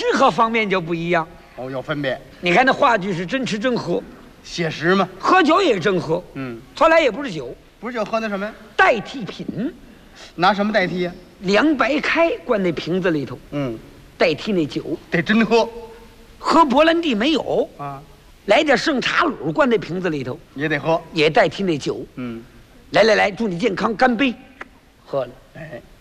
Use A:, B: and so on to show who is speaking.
A: 吃喝方面就不一样。
B: 哦，有分别。
A: 你看那话剧是真吃真喝，
B: 写实嘛。
A: 喝酒也是真喝。从来也不是酒，
B: 不是酒，喝那什么呀？
A: 代替品。
B: 拿什么代替呀？
A: 凉白开灌那瓶子里头，代替那酒。
B: 得真喝。
A: 喝勃兰地没有
B: 啊，
A: 来点圣茶卤灌那瓶子里头
B: 也得喝，
A: 也代替那酒。来，祝你健康，干杯！喝了。
B: 哎，